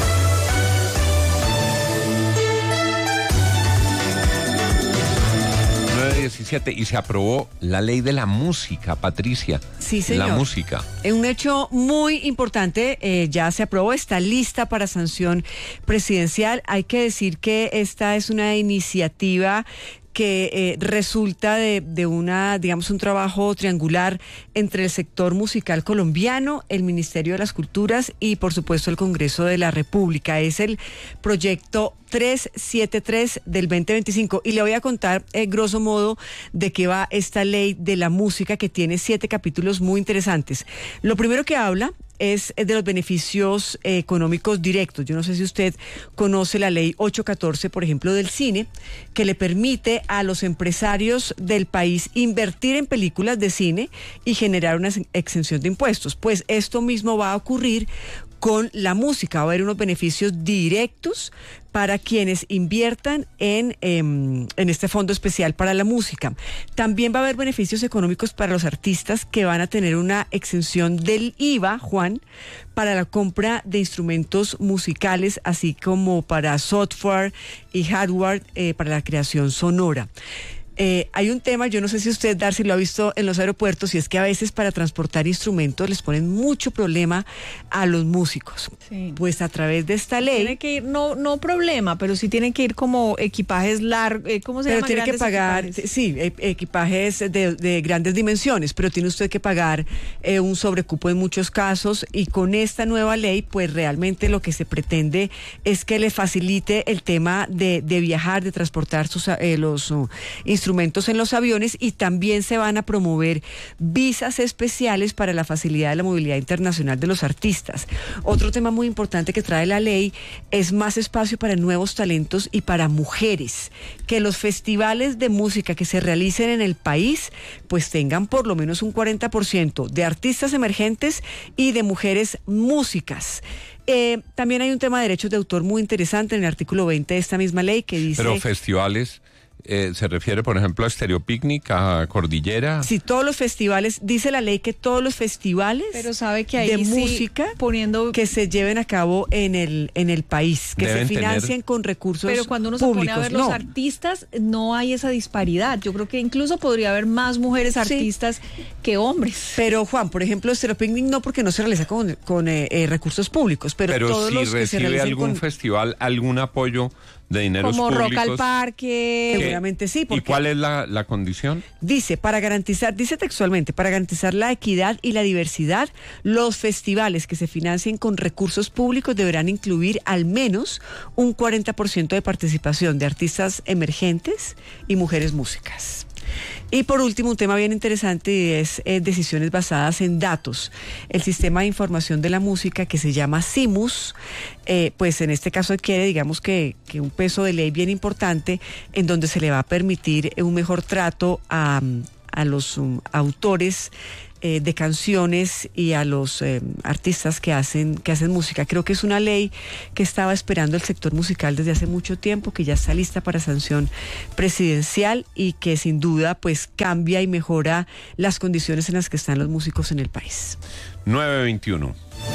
diecisiete y se aprobó la ley de la música, Patricia. Sí, señor. La música. Un hecho muy importante, eh, ya se aprobó, está lista para sanción presidencial. Hay que decir que esta es una iniciativa que eh, resulta de, de una, digamos, un trabajo triangular entre el sector musical colombiano, el Ministerio de las Culturas y, por supuesto, el Congreso de la República. Es el proyecto trescientos setenta y tres del veinte veinticinco. Y le voy a contar, eh, grosso modo, de qué va esta ley de la música, que tiene siete capítulos muy interesantes. Lo primero que habla es de los beneficios eh, económicos directos. Yo no sé si usted conoce la ley ochocientos catorce, por ejemplo, del cine, que le permite a los empresarios del país invertir en películas de cine y generar una exención de impuestos. Pues esto mismo va a ocurrir con la música. Va a haber unos beneficios directos para quienes inviertan en, eh, en este fondo especial para la música. También va a haber beneficios económicos para los artistas que van a tener una exención del I V A, Juan, para la compra de instrumentos musicales, así como para software y hardware eh, para la creación sonora. Eh, hay un tema, yo no sé si usted, Darcy, lo ha visto en los aeropuertos, y es que a veces para transportar instrumentos les ponen mucho problema a los músicos. Sí. Pues a través de esta ley... Tiene que ir, no no problema, pero sí tienen que ir como equipajes largos, eh, ¿cómo se pero llama? Pero tiene que pagar, equipajes. sí, equipajes de, de grandes dimensiones, pero tiene usted que pagar eh, un sobrecupo en muchos casos, y con esta nueva ley, pues realmente lo que se pretende es que le facilite el tema de, de viajar, de transportar sus, eh, los uh, instrumentos instrumentos en los aviones, y también se van a promover visas especiales para la facilidad de la movilidad internacional de los artistas. Otro tema muy importante que trae la ley es más espacio para nuevos talentos y para mujeres, que los festivales de música que se realicen en el país pues tengan por lo menos un cuarenta por ciento de artistas emergentes y de mujeres músicas. Eh, también hay un tema de derechos de autor muy interesante en el artículo veinte de esta misma ley, que dice... Pero festivales... Eh, ¿se refiere, por ejemplo, a Stereo Picnic, a Cordillera? Sí, todos los festivales, dice la ley que todos los festivales pero sabe que ahí de sí, música poniendo que se lleven a cabo en el en el país, que se financien tener... con recursos públicos. Pero cuando uno públicos, se pone a ver no. los artistas, no hay esa disparidad. Yo creo que incluso podría haber más mujeres artistas sí. que hombres. Pero, Juan, por ejemplo, Stereo Picnic no, porque no se realiza con, con eh, eh, recursos públicos, pero, pero todos si los que se recibe algún con... festival, algún apoyo de dineros como públicos. Rock al Parque. Seguramente sí. ¿Y cuál es la, la condición? Dice, para garantizar, dice textualmente, para garantizar la equidad y la diversidad, los festivales que se financien con recursos públicos deberán incluir al menos un cuarenta por ciento de participación de artistas emergentes y mujeres músicas. Y por último, un tema bien interesante es eh, decisiones basadas en datos. El sistema de información de la música, que se llama SIMUS, eh, pues en este caso adquiere, digamos que, que un peso de ley bien importante, en donde se le va a permitir un mejor trato a, a los um, autores Eh, de canciones y a los eh, artistas que hacen que hacen música. Creo que es una ley que estaba esperando el sector musical desde hace mucho tiempo, que ya está lista para sanción presidencial y que sin duda pues cambia y mejora las condiciones en las que están los músicos en el país. nueve veintiuno.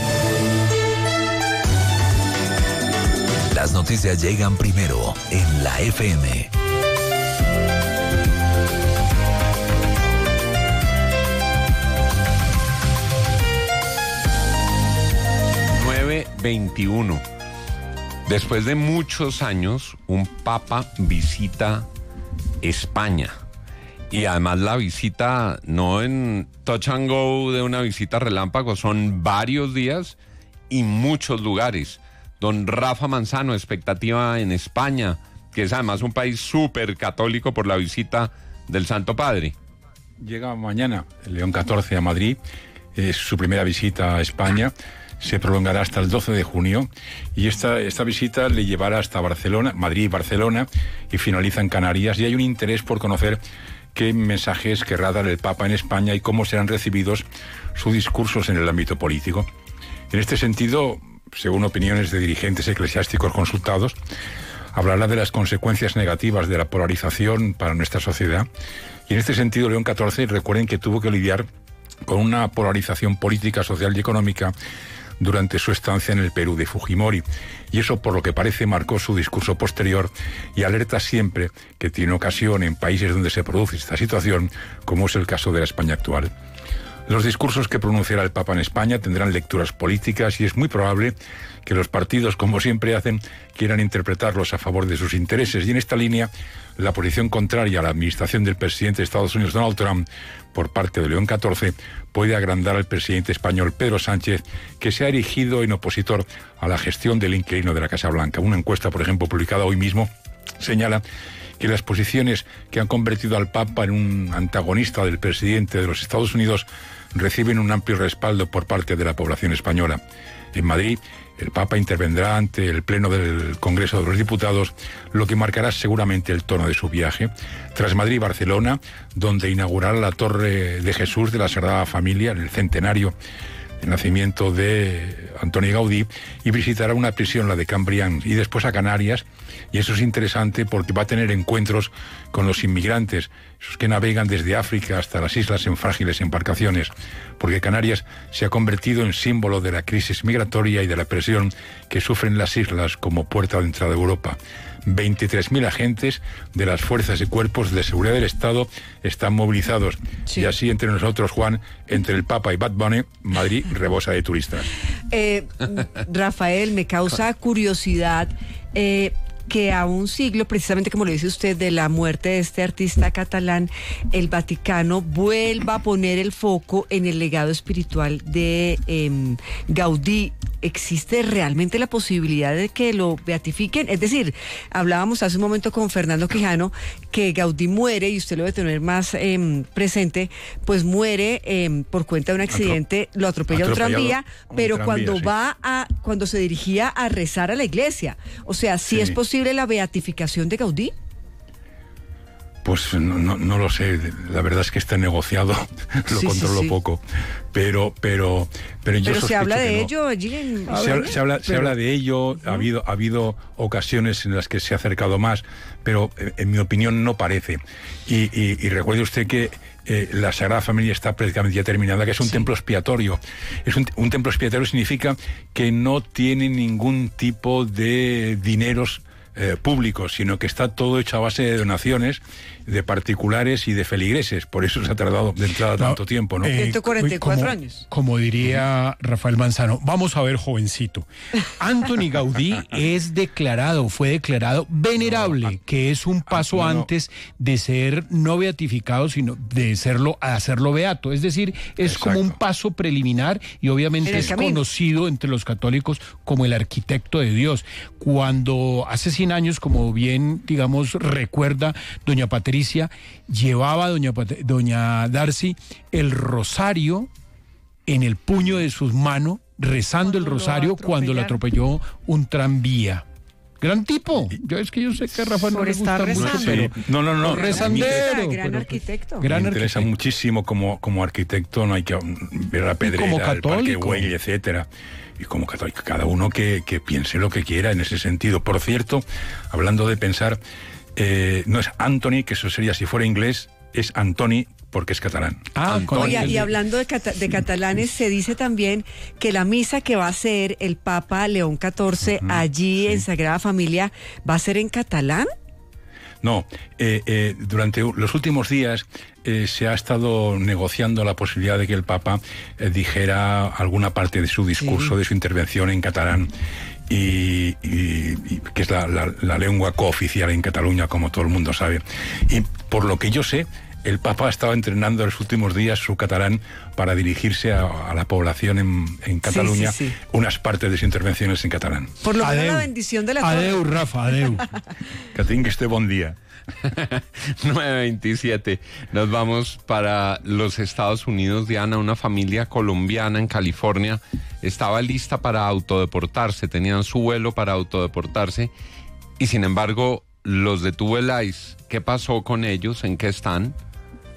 Las noticias llegan primero en la F M. veintiuno. Después de muchos años, un papa visita España. Y además la visita no en touch and go de una visita relámpago, son varios días y muchos lugares. Don Rafa Manzano, expectativa en España, que es además un país súper católico por la visita del Santo Padre. Llega mañana el León catorce a Madrid, es su primera visita a España. Se prolongará hasta el doce de junio y esta, esta visita le llevará hasta Barcelona, Madrid y Barcelona, y finaliza en Canarias, y hay un interés por conocer qué mensajes querrá dar el Papa en España y cómo serán recibidos sus discursos en el ámbito político. En este sentido, según opiniones de dirigentes eclesiásticos consultados, hablará de las consecuencias negativas de la polarización para nuestra sociedad. Y en este sentido, León catorce, recuerden que tuvo que lidiar con una polarización política, social y económica durante su estancia en el Perú de Fujimori. Y eso, por lo que parece, marcó su discurso posterior y alerta siempre que tiene ocasión en países donde se produce esta situación, como es el caso de la España actual. Los discursos que pronunciará el Papa en España tendrán lecturas políticas y es muy probable que los partidos, como siempre hacen, quieran interpretarlos a favor de sus intereses. Y en esta línea, la posición contraria a la administración del presidente de Estados Unidos, Donald Trump, por parte de León catorce, puede agrandar al presidente español Pedro Sánchez, que se ha erigido en opositor a la gestión del inquilino de la Casa Blanca. Una encuesta, por ejemplo, publicada hoy mismo, señala que las posiciones que han convertido al Papa en un antagonista del presidente de los Estados Unidos reciben un amplio respaldo por parte de la población española. En Madrid, el Papa intervendrá ante el Pleno del Congreso de los Diputados, lo que marcará seguramente el tono de su viaje. Tras Madrid y Barcelona, donde inaugurará la Torre de Jesús de la Sagrada Familia, en el centenario del nacimiento de Antoni Gaudí, y visitará una prisión, la de Can Brians, y después a Canarias. Y eso es interesante porque va a tener encuentros con los inmigrantes, esos que navegan desde África hasta las islas en frágiles embarcaciones, porque Canarias se ha convertido en símbolo de la crisis migratoria y de la presión que sufren las islas como puerta de entrada a Europa. veintitrés mil agentes de las fuerzas y cuerpos de seguridad del Estado están movilizados. Sí. Y así, entre nosotros, Juan, entre el Papa y Bad Bunny, Madrid rebosa de turistas. Eh, Rafael, me causa curiosidad eh, que a un siglo, precisamente como lo dice usted, de la muerte de este artista catalán, el Vaticano vuelva a poner el foco en el legado espiritual de eh, Gaudí. ¿Existe realmente la posibilidad de que lo beatifiquen? Es decir, hablábamos hace un momento con Fernando Quijano que Gaudí muere, y usted lo debe tener más eh, presente, pues muere eh, por cuenta de un accidente, Atro- lo atropella un tranvía, pero un tranvía, cuando sí. va a, cuando se dirigía a rezar a la iglesia. O sea, ¿sí, sí. es posible la beatificación de Gaudí? Pues no, no, no lo sé, la verdad es que está negociado, lo sí, controlo sí, sí. poco, pero pero pero yo pero se habla de no. ello allí en se, habla, se habla pero... se habla de ello, uh-huh. ha habido ha habido ocasiones en las que se ha acercado más, pero en mi opinión no parece. Y, y, y recuerde usted que eh, la Sagrada Familia está prácticamente ya terminada, que es un sí. templo expiatorio. Es un, un templo expiatorio significa que no tiene ningún tipo de dineros Eh, públicos, sino que está todo hecho a base de donaciones de particulares y de feligreses. Por eso se ha tardado de entrada no, tanto tiempo, ¿no? Eh, ciento cuarenta y cuatro como, años. Como diría Rafael Manzano, vamos a ver, jovencito. Antoni Gaudí es declarado, fue declarado venerable, no, que es un paso no, no. antes de ser no beatificado, sino de serlo, a hacerlo beato. Es decir, es Exacto. como un paso preliminar y obviamente es camino. conocido entre los católicos como el arquitecto de Dios. Cuando hace cien años, como bien, digamos, recuerda doña Patricia, llevaba doña, Pat- doña Darcy el rosario en el puño de sus manos, rezando el rosario cuando lo atropelló un tranvía. Gran tipo. Yo es que yo sé que a Rafa no le gusta mucho, pero no, no, no. Rezandero. Gran arquitecto. Me interesa muchísimo como, como arquitecto, no hay que ver la pedrera, el Parque Güell, etcétera. Y como católico, cada uno que, que piense lo que quiera en ese sentido. Por cierto, hablando de pensar, eh, no es Anthony, que eso sería si fuera inglés, es Antoni, porque es catalán. Ah, Oye, y hablando de, cata- de catalanes, se dice también que la misa que va a hacer el Papa León catorce uh-huh, allí sí. en Sagrada Familia va a ser en catalán. No, eh, eh, durante los últimos días eh, se ha estado negociando la posibilidad de que el Papa eh, dijera alguna parte de su discurso, sí. de su intervención en catalán, y, y, y que es la, la, la lengua cooficial en Cataluña, como todo el mundo sabe. Y por lo que yo sé, el Papa estaba entrenando en los últimos días su catalán para dirigirse a, a la población en, en Cataluña, sí, sí, sí. unas partes de sus intervenciones en catalán. Por lo menos la bendición de la Adeu, torre. Rafa, adeu. Que tenga este buen día. nueve veintisiete. Nos vamos para los Estados Unidos. Diana, una familia colombiana en California estaba lista para autodeportarse, tenían su vuelo para autodeportarse y sin embargo los detuvo el I C E. ¿Qué pasó con ellos? ¿En qué están?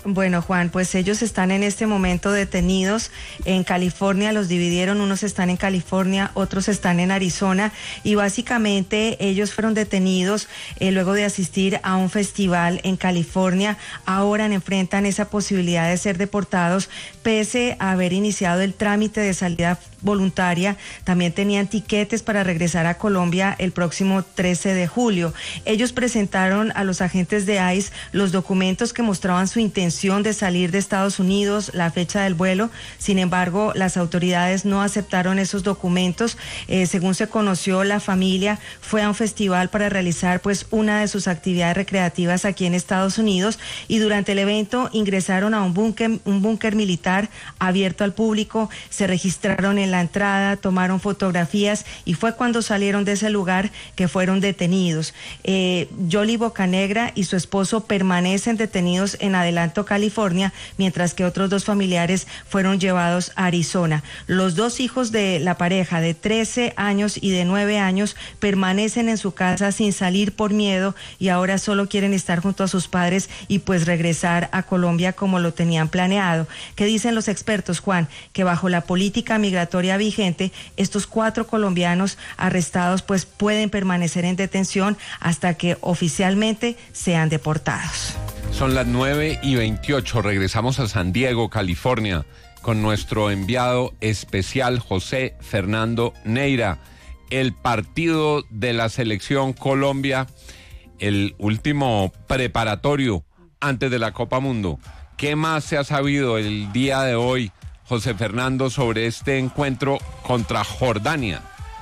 Bueno, Juan, pues ellos están en este momento detenidos en California, los dividieron, unos están en California, otros están en Arizona, y básicamente ellos fueron detenidos eh, luego de asistir a un festival en California. Ahora enfrentan esa posibilidad de ser deportados pese a haber iniciado el trámite de salida voluntaria. También tenían tiquetes para regresar a Colombia el próximo trece de julio. Ellos presentaron a los agentes de I C E los documentos que mostraban su intención de salir de Estados Unidos, la fecha del vuelo. Sin embargo, las autoridades no aceptaron esos documentos. Eh, según se conoció, la familia fue a un festival para realizar pues una de sus actividades recreativas aquí en Estados Unidos, y durante el evento ingresaron a un búnker, un búnker militar abierto al público, se registraron en la entrada, tomaron fotografías y fue cuando salieron de ese lugar que fueron detenidos. Eh, Yoli Bocanegra y su esposo permanecen detenidos en Adelanto, California, mientras que otros dos familiares fueron llevados a Arizona. Los dos hijos de la pareja, de trece años y de nueve años, permanecen en su casa sin salir por miedo y ahora solo quieren estar junto a sus padres y pues regresar a Colombia como lo tenían planeado. ¿Qué dicen los expertos, Juan? Que bajo la política migratoria vigente, estos cuatro colombianos arrestados pues pueden permanecer en detención hasta que oficialmente sean deportados. Son las nueve y veintiocho, regresamos a San Diego, California, con nuestro enviado especial José Fernando Neira. El partido de la selección Colombia, el último preparatorio antes de la Copa Mundo. ¿Qué más se ha sabido el día de hoy, José Fernando, sobre este encuentro contra Jordania?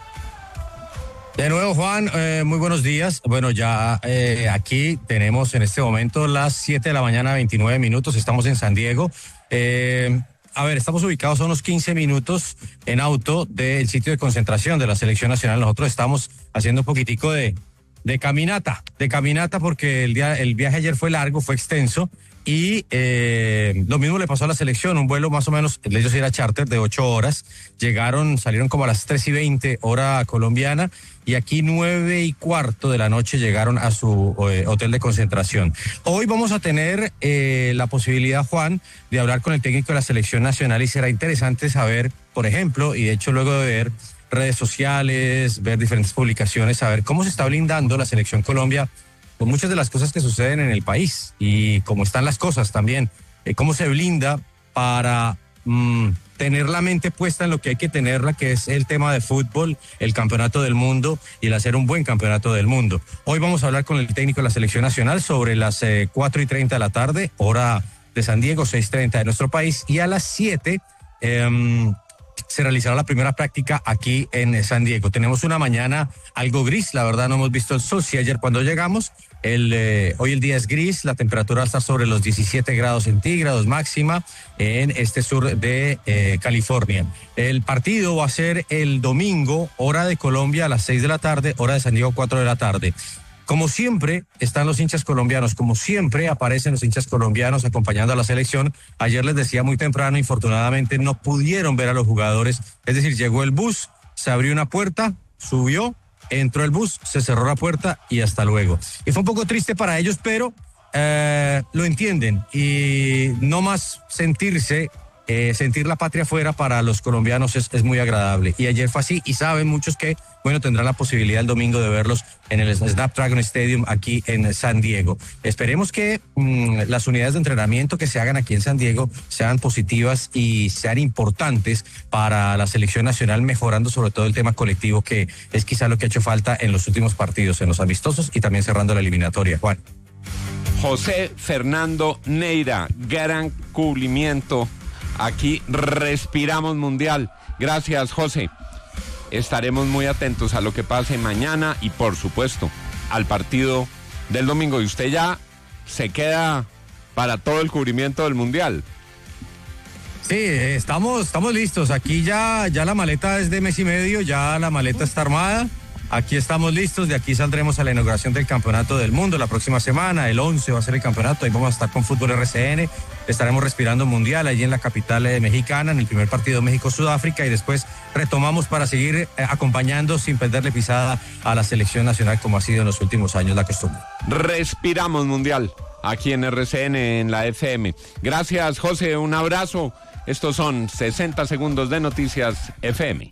De nuevo, Juan, eh, muy buenos días. Bueno, ya eh, aquí tenemos en este momento las siete de la mañana, veintinueve minutos. Estamos en San Diego. Eh, a ver, estamos ubicados a unos quince minutos en auto del sitio de concentración de la Selección Nacional. Nosotros estamos haciendo un poquitico de, de caminata, de caminata porque el, día, el viaje ayer fue largo, fue extenso. Y eh, lo mismo le pasó a la selección, un vuelo más o menos, ellos era charter de ocho horas, llegaron, salieron como a las tres y veinte hora colombiana, y aquí nueve y cuarto de la noche llegaron a su eh, hotel de concentración. Hoy vamos a tener eh, la posibilidad, Juan, de hablar con el técnico de la selección nacional, y será interesante saber, por ejemplo, y de hecho luego de ver redes sociales, ver diferentes publicaciones, saber cómo se está blindando la selección Colombia con muchas de las cosas que suceden en el país y cómo están las cosas también, eh, cómo se blinda para mm, tener la mente puesta en lo que hay que tenerla, que es el tema de fútbol, el campeonato del mundo y el hacer un buen campeonato del mundo. Hoy vamos a hablar con el técnico de la selección nacional sobre las eh, cuatro y treinta de la tarde, hora de San Diego, seis y treinta de nuestro país, y a las siete eh, se realizará la primera práctica aquí en San Diego. Tenemos una mañana algo gris, la verdad no hemos visto el sol. Si ayer cuando llegamos, el, eh, hoy el día es gris, la temperatura está sobre los diecisiete grados centígrados máxima en este sur de eh, California. El partido va a ser el domingo, hora de Colombia a las seis de la tarde, hora de San Diego cuatro de la tarde. Como siempre, están los hinchas colombianos, como siempre aparecen los hinchas colombianos acompañando a la selección. Ayer les decía muy temprano, infortunadamente no pudieron ver a los jugadores, es decir, llegó el bus, se abrió una puerta, subió, entró el bus, se cerró la puerta y hasta luego. Y fue un poco triste para ellos, pero eh, lo entienden, y no más sentirse... Eh, sentir la patria afuera para los colombianos es, es muy agradable, y ayer fue así, y saben muchos que, bueno, tendrán la posibilidad el domingo de verlos en el Snapdragon Stadium aquí en San Diego. Esperemos que mmm, las unidades de entrenamiento que se hagan aquí en San Diego sean positivas y sean importantes para la selección nacional, mejorando sobre todo el tema colectivo, que es quizá lo que ha hecho falta en los últimos partidos, en los amistosos y también cerrando la eliminatoria. Juan. José Fernando Neira, gran cubrimiento. Aquí respiramos mundial. Gracias, José. Estaremos muy atentos a lo que pase mañana y, por supuesto, al partido del domingo. Y usted ya se queda para todo el cubrimiento del mundial. Sí, estamos, estamos listos. Aquí ya, ya la maleta es de mes y medio, ya la maleta está armada. Aquí estamos listos, de aquí saldremos a la inauguración del Campeonato del Mundo la próxima semana, el once va a ser el campeonato, ahí vamos a estar con Fútbol R C N, estaremos respirando mundial allí en la capital eh, mexicana, en el primer partido México-Sudáfrica, y después retomamos para seguir eh, acompañando sin perderle pisada a la selección nacional como ha sido en los últimos años la costumbre. Respiramos mundial. aquí en R C N, en la F M. Gracias, José, un abrazo. Estos son sesenta segundos de noticias F M.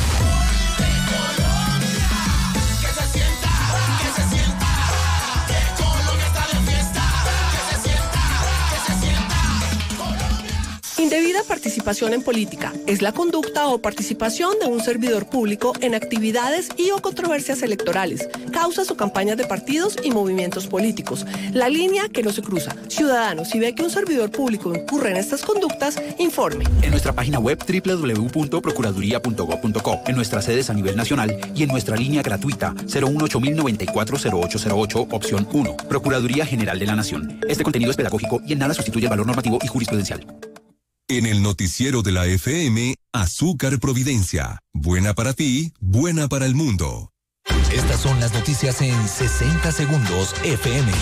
Indebida participación en política es la conducta o participación de un servidor público en actividades y o controversias electorales, causas o campañas de partidos y movimientos políticos. La línea que no se cruza. Ciudadano, si ve que un servidor público incurre en estas conductas, informe. En nuestra página web doble u doble u doble u punto procuraduría punto gob punto co, en nuestras sedes a nivel nacional y en nuestra línea gratuita cero uno ocho mil noventa y cuatro cero ocho cero ocho, opción uno. Procuraduría General de la Nación. Este contenido es pedagógico y en nada sustituye el valor normativo y jurisprudencial. En el noticiero de la F M, Azúcar Providencia. Buena para ti, buena para el mundo. Estas son las noticias en sesenta segundos F M.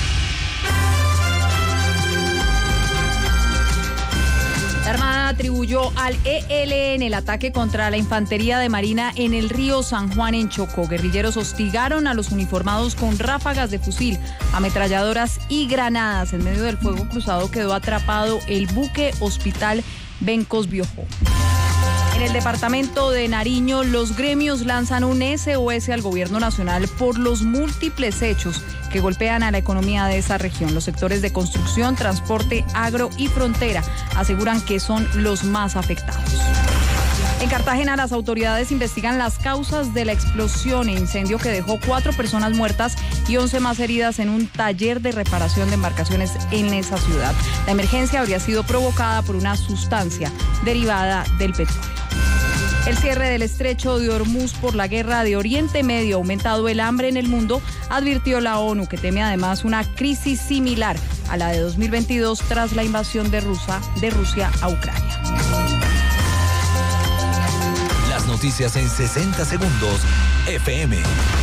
La Armada atribuyó al E L N el ataque contra la infantería de Marina en el río San Juan en Chocó. Guerrilleros hostigaron a los uniformados con ráfagas de fusil, ametralladoras y granadas. En medio del fuego cruzado quedó atrapado el buque Hospital Bencos Biojó. En el departamento de Nariño, los gremios lanzan un S O S al gobierno nacional por los múltiples hechos que golpean a la economía de esa región. Los sectores de construcción, transporte, agro y frontera aseguran que son los más afectados. En Cartagena, las autoridades investigan las causas de la explosión e incendio que dejó cuatro personas muertas y once más heridas en un taller de reparación de embarcaciones en esa ciudad. La emergencia habría sido provocada por una sustancia derivada del petróleo. El cierre del estrecho de Hormuz por la guerra de Oriente Medio ha aumentado el hambre en el mundo, advirtió la ONU, que teme además una crisis similar a la de dos mil veintidós tras la invasión de Rusia, de Rusia a Ucrania. Las noticias en sesenta segundos F M.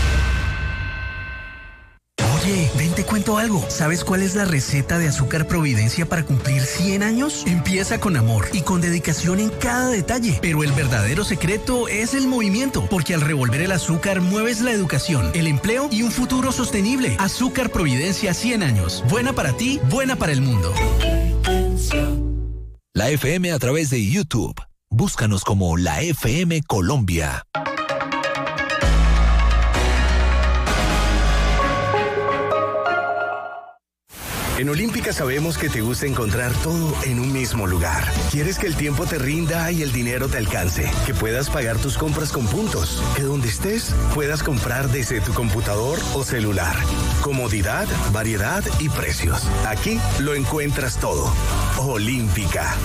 Oye, ven, te cuento algo. ¿Sabes cuál es la receta de Azúcar Providencia para cumplir cien años? Empieza con amor y con dedicación en cada detalle. Pero el verdadero secreto es el movimiento, porque al revolver el azúcar mueves la educación, el empleo y un futuro sostenible. Azúcar Providencia cien años. Buena para ti, buena para el mundo. La F M a través de YouTube. Búscanos como la F M Colombia. En Olímpica sabemos que te gusta encontrar todo en un mismo lugar. Quieres que el tiempo te rinda y el dinero te alcance, que puedas pagar tus compras con puntos, que donde estés puedas comprar desde tu computador o celular. Comodidad, variedad y precios. Aquí lo encuentras todo. Olímpica.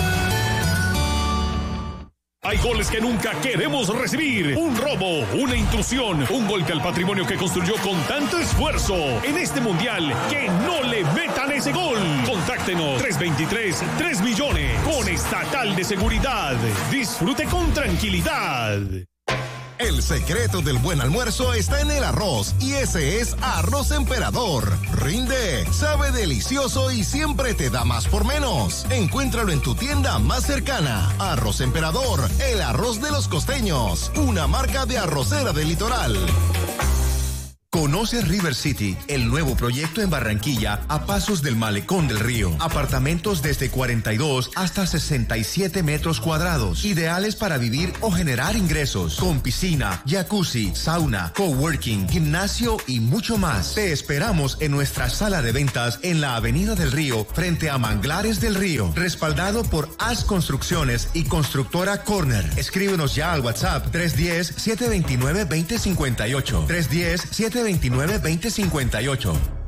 Hay goles que nunca queremos recibir. Un robo, una intrusión, un golpe al patrimonio que construyó con tanto esfuerzo. En este mundial, que no le metan ese gol. Contáctenos tres veintitrés, tres millones con Estatal de Seguridad. Disfrute con tranquilidad. El secreto del buen almuerzo está en el arroz, y ese es Arroz Emperador. Rinde, sabe delicioso y siempre te da más por menos. Encuéntralo en tu tienda más cercana. Arroz Emperador, el arroz de los costeños, una marca de arrocera del litoral. Conoce River City, el nuevo proyecto en Barranquilla, a pasos del Malecón del Río. Apartamentos desde cuarenta y dos hasta sesenta y siete metros cuadrados, ideales para vivir o generar ingresos, con piscina, jacuzzi, sauna, coworking, gimnasio y mucho más. Te esperamos en nuestra sala de ventas en la Avenida del Río, frente a Manglares del Río, respaldado por As Construcciones y Constructora Corner. Escríbenos ya al WhatsApp tres uno cero, siete dos nueve, dos cero cinco ocho, tres uno cero, siete dos nueve, dos cero cinco ocho.